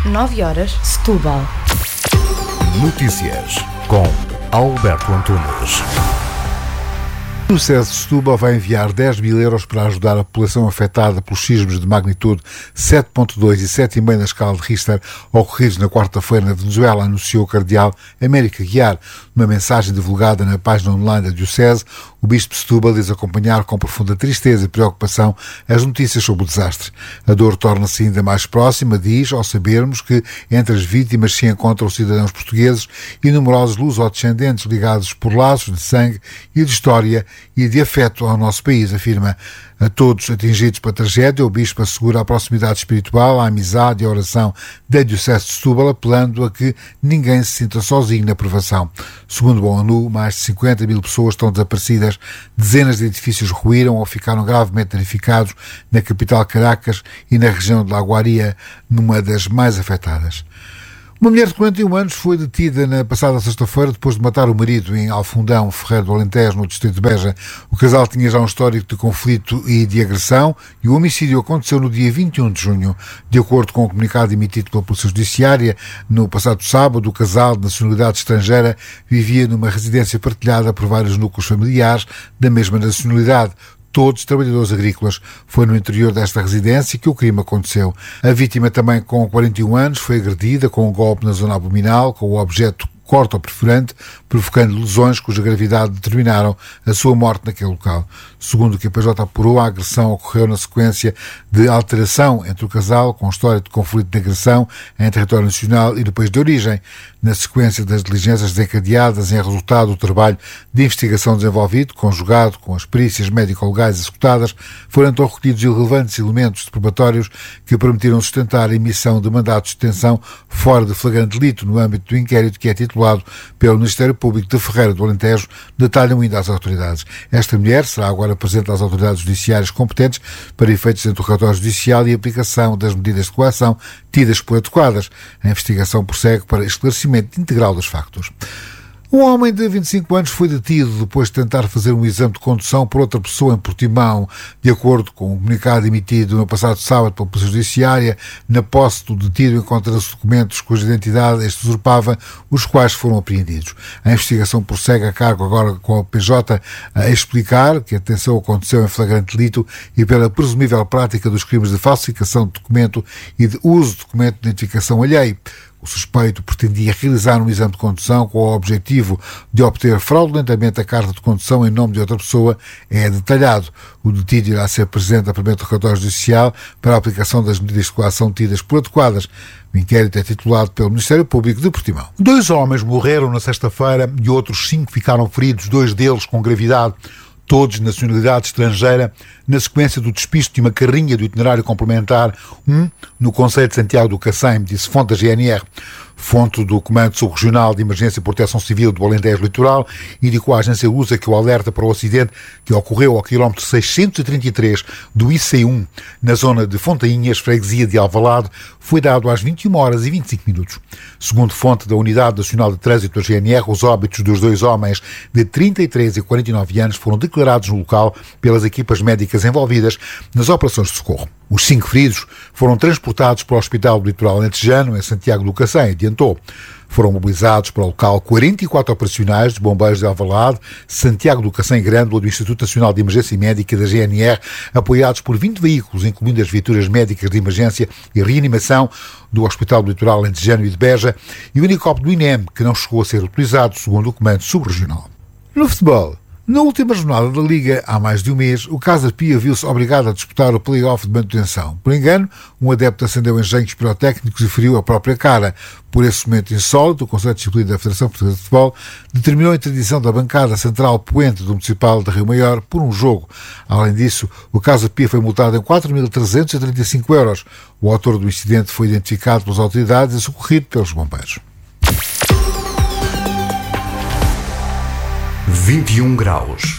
9h, Setúbal. Notícias com Alberto Antunes. O Diocese de Setúbal vai enviar 10 mil euros para ajudar a população afetada pelos sismos de magnitude 7.2 e 7,5 na escala de Richter ocorridos na quarta-feira na Venezuela, anunciou o cardeal Américo Aguiar. Numa mensagem divulgada na página online da Diocese, o Bispo de Setúbal diz acompanhar com profunda tristeza e preocupação as notícias sobre o desastre. A dor torna-se ainda mais próxima, diz, ao sabermos que entre as vítimas se encontram cidadãos portugueses e numerosos luso-descendentes ligados por laços de sangue e de história e de afeto ao nosso país, afirma. A todos atingidos pela tragédia, o Bispo assegura a proximidade espiritual, a amizade e a oração da Diocese de Setúbal, apelando a que ninguém se sinta sozinho na provação. Segundo a ONU, mais de 50 mil pessoas estão desaparecidas, dezenas de edifícios ruíram ou ficaram gravemente danificados na capital Caracas e na região de Laguaria, numa das mais afetadas. Uma mulher de 41 anos foi detida na passada sexta-feira depois de matar o marido em Alfundão, Ferreiro do Alentejo, no distrito de Beja. O casal tinha já um histórico de conflito e de agressão e o homicídio aconteceu no dia 21 de junho. De acordo com o comunicado emitido pela Polícia Judiciária, no passado sábado, o casal de nacionalidade estrangeira vivia numa residência partilhada por vários núcleos familiares da mesma nacionalidade, todos trabalhadores agrícolas. Foi no interior desta residência que o crime aconteceu. A vítima, também com 41 anos, foi agredida com um golpe na zona abdominal com o objeto corte ou perfurante, provocando lesões cuja gravidade determinaram a sua morte naquele local. Segundo o que a PJ apurou, a agressão ocorreu na sequência de alteração entre o casal, com história de conflito de agressão em território nacional e depois de origem. Na sequência das diligências desencadeadas em resultado do trabalho de investigação desenvolvido, conjugado com as perícias médico-legais executadas, foram então recolhidos irrelevantes elementos probatórios que permitiram sustentar a emissão de mandatos de detenção fora de flagrante delito no âmbito do inquérito que é titulado pelo Ministério Público de Ferreira do Alentejo, detalham ainda as autoridades. Esta mulher será agora presente às autoridades judiciárias competentes para efeitos de interrogatório judicial e aplicação das medidas de coação tidas por adequadas. A investigação prossegue para esclarecimento integral dos factos. Um homem de 25 anos foi detido depois de tentar fazer um exame de condução por outra pessoa em Portimão. De acordo com um comunicado emitido no passado sábado pela Polícia Judiciária, na posse do detido encontra-se documentos cuja identidade este usurpava, os quais foram apreendidos. A investigação prossegue a cargo agora com a PJ a explicar que a detenção aconteceu em flagrante delito e pela presumível prática dos crimes de falsificação de documento e de uso de documento de identificação alheio. O suspeito pretendia realizar um exame de condução com o objetivo de obter fraudulentamente a carta de condução em nome de outra pessoa. É detalhado. O detido irá ser presente a primeiro interrogatório judicial para a aplicação das medidas de coação tidas por adequadas. O inquérito é titulado pelo Ministério Público de Portimão. 2 homens morreram na sexta-feira e outros 5 ficaram feridos, 2 deles com gravidade, todos de nacionalidade estrangeira, na sequência do despiste de uma carrinha do itinerário complementar, no concelho de Santiago do Cacém, disse fonte da GNR. Fonte do Comando Subregional de Emergência e Proteção Civil do Alentejo Litoral indicou à agência Lusa que o alerta para o acidente que ocorreu ao quilómetro 633 do IC1, na zona de Fontainhas, freguesia de Alvalade, foi dado às 21h25. Segundo fonte da Unidade Nacional de Trânsito da GNR, os óbitos dos 2 homens de 33 e 49 anos foram declarados no local pelas equipas médicas envolvidas nas operações de socorro. Os 5 feridos foram transportados para o Hospital do Litoral Alentejano, em Santiago do Cacém, adiantou. Foram mobilizados para o local 44 operacionais de bombeiros de Alvalade, Santiago do Cacém Grândola, do Instituto Nacional de Emergência Médica da GNR, apoiados por 20 veículos, incluindo as viaturas médicas de emergência e reanimação do Hospital do Litoral Alentejano e de Beja, e o helicóptero do INEM, que não chegou a ser utilizado, segundo o Comando Subregional. No futebol, na última jornada da Liga, há mais de um mês, o Casa Pia viu-se obrigado a disputar o play-off de manutenção. Por engano, um adepto acendeu engenhos pirotécnicos e feriu a própria cara. Por esse momento insólito, o Conselho de Disciplina da Federação Portuguesa de Futebol determinou a interdição da bancada central poente do Municipal de Rio Maior por um jogo. Além disso, o Casa Pia foi multado em 4.335 euros. O autor do incidente foi identificado pelas autoridades e socorrido pelos bombeiros. 21 graus.